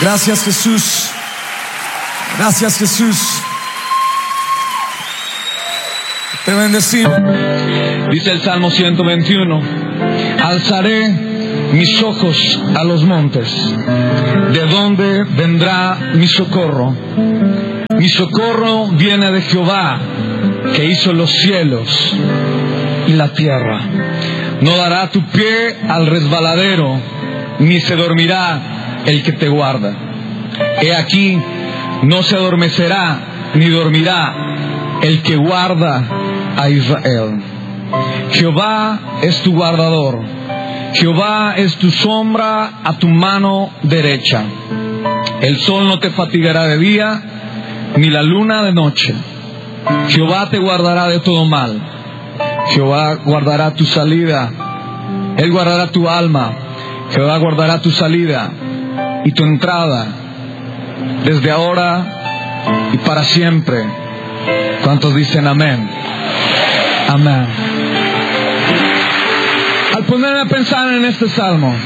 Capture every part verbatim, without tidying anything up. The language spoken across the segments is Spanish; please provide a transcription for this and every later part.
Gracias, Jesús. Gracias, Jesús. Te bendecimos. Dice el Salmo ciento veintiuno: alzaré mis ojos a los montes. ¿De dónde vendrá mi socorro? Mi socorro viene de Jehová, que hizo los cielos y la tierra. No dará tu pie al resbaladero, ni se dormirá el que te guarda. He aquí, no se adormecerá ni dormirá el que guarda a Israel. Jehová es tu guardador. Jehová es tu sombra a tu mano derecha. El sol no te fatigará de día, ni la luna de noche. Jehová te guardará de todo mal. Jehová guardará tu salida. Él guardará tu alma. Jehová guardará tu salida y tu entrada, desde ahora y para siempre. ¿Cuántos dicen amén? Amén. Al ponerme a pensar en este salmo,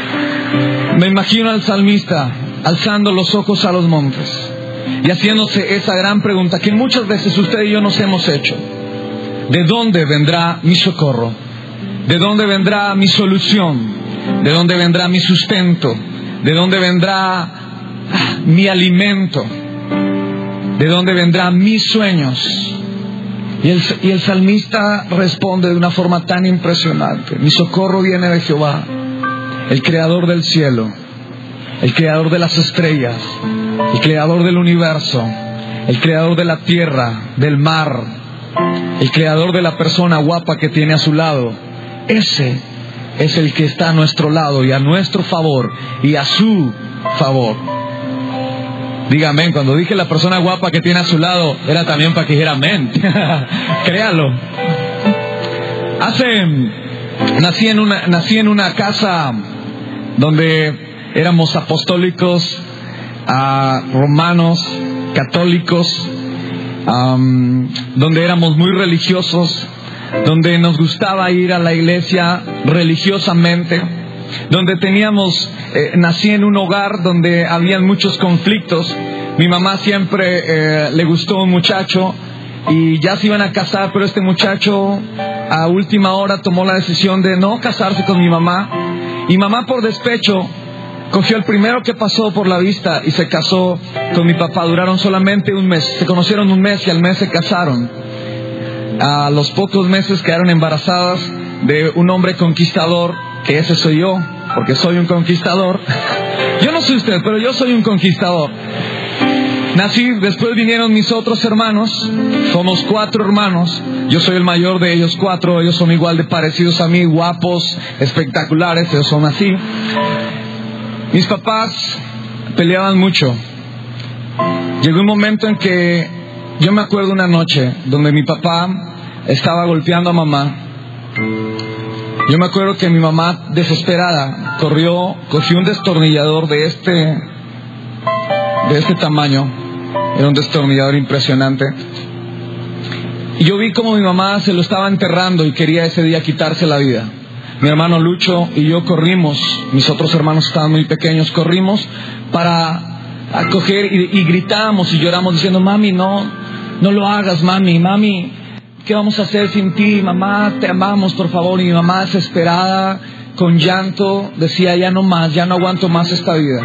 me imagino al salmista alzando los ojos a los montes y haciéndose esa gran pregunta que muchas veces usted y yo nos hemos hecho: ¿de dónde vendrá mi socorro? ¿De dónde vendrá mi solución? ¿De dónde vendrá mi sustento? ¿De dónde vendrá mi alimento? ¿De dónde vendrán mis sueños? Y el, y el salmista responde de una forma tan impresionante: mi socorro viene de Jehová, el creador del cielo, el creador de las estrellas, el creador del universo, el creador de la tierra, del mar, el creador de la persona guapa que tiene a su lado. Ese es el que está a nuestro lado y a nuestro favor y a su favor. Diga amén. Cuando dije la persona guapa que tiene a su lado, era también para que dijera amén. Créalo. Hace, nací en una, nací en una casa donde éramos apostólicos, uh, romanos, católicos, um, donde éramos muy religiosos, donde nos gustaba ir a la iglesia religiosamente, donde teníamos, eh, nací en un hogar donde habían muchos conflictos. Mi mamá siempre eh, le gustó un muchacho y ya se iban a casar, pero este muchacho a última hora tomó la decisión de no casarse con mi mamá, y mamá, por despecho, cogió el primero que pasó por la vista y se casó con mi papá. Duraron solamente un mes, se conocieron un mes y al mes se casaron. A los pocos meses quedaron embarazadas de un hombre conquistador, que ese soy yo, porque soy un conquistador. Yo no soy usted, pero yo soy un conquistador. Nací, después vinieron mis otros hermanos, somos cuatro hermanos, yo soy el mayor de ellos cuatro, ellos son igual de parecidos a mí, guapos, espectaculares, ellos son así. Mis papás peleaban mucho. Llegó un momento en que yo me acuerdo una noche donde mi papá estaba golpeando a mamá. Yo me acuerdo que mi mamá, desesperada, corrió, cogió un destornillador de este, de este tamaño. Era un destornillador impresionante. Y yo vi como mi mamá se lo estaba enterrando y quería ese día quitarse la vida. Mi hermano Lucho y yo corrimos, mis otros hermanos estaban muy pequeños, corrimos para acoger y, y gritamos y lloramos diciendo: mami, no, no lo hagas, mami, mami, ¿qué vamos a hacer sin ti? Mamá, te amamos, por favor. Y mi mamá, desesperada, con llanto, decía: ya no más, ya no aguanto más esta vida.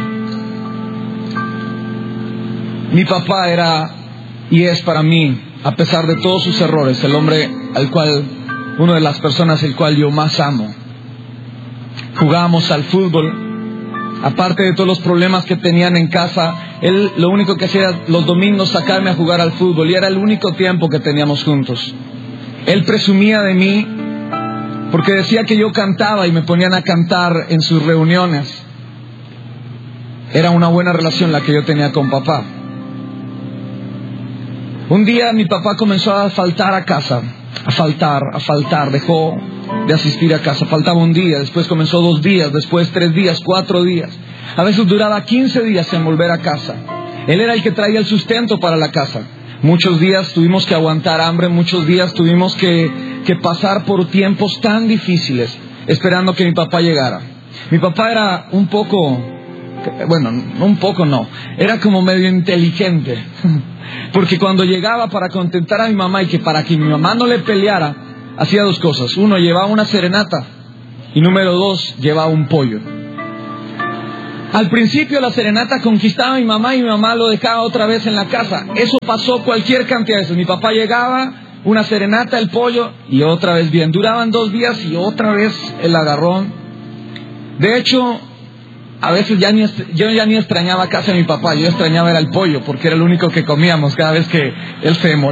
Mi papá era y es para mí, a pesar de todos sus errores, el hombre al cual, una de las personas el cual yo más amo. Jugábamos al fútbol. Aparte de todos los problemas que tenían en casa, él lo único que hacía era los domingos sacarme a jugar al fútbol, y era el único tiempo que teníamos juntos. Él presumía de mí porque decía que yo cantaba y me ponían a cantar en sus reuniones. Era una buena relación la que yo tenía con papá. Un día mi papá comenzó a faltar a casa, a faltar, a faltar, dejó de asistir a casa. Faltaba un día, después comenzó dos días, después tres días, cuatro días. A veces duraba quince días en volver a casa. Él era el que traía el sustento para la casa. Muchos días tuvimos que aguantar hambre, muchos días tuvimos que, que pasar por tiempos tan difíciles esperando que mi papá llegara. Mi papá era un poco bueno, un poco no, era como medio inteligente. Porque cuando llegaba para contentar a mi mamá y que para que mi mamá no le peleara, hacía dos cosas. Uno, llevaba una serenata. Y número dos, llevaba un pollo. Al principio la serenata conquistaba a mi mamá y mi mamá lo dejaba otra vez en la casa. Eso pasó cualquier cantidad de veces. Mi papá llegaba, una serenata, el pollo y otra vez bien. Duraban dos días y otra vez el agarrón. De hecho, a veces ya ni yo ya ni extrañaba casa de mi papá. Yo extrañaba era el pollo porque era el único que comíamos cada vez que él se demoraba.